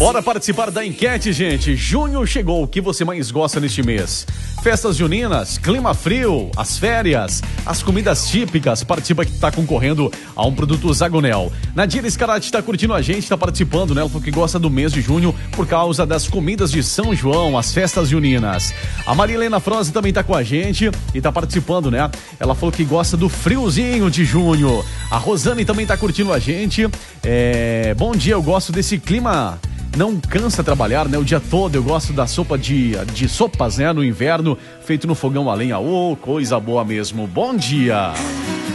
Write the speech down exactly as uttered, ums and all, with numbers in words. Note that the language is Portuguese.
Bora participar da enquete, gente. Junho chegou. O que você mais gosta neste mês? Festas juninas, clima frio, as férias, as comidas típicas. Participa que tá concorrendo a um produto Zagonel. Nadir Scarati tá curtindo a gente, tá participando, né? Ela falou que gosta do mês de junho por causa das comidas de São João, as festas juninas. A Marilena Froze também tá com a gente e tá participando, né? Ela falou que gosta do friozinho de junho. A Rosane também tá curtindo a gente. É... Bom dia, eu gosto desse clima... Não cansa trabalhar, né? O dia todo eu gosto da sopa de, de sopas, né? No inverno, feito no fogão a lenha. Ô, oh, coisa boa mesmo. Bom dia!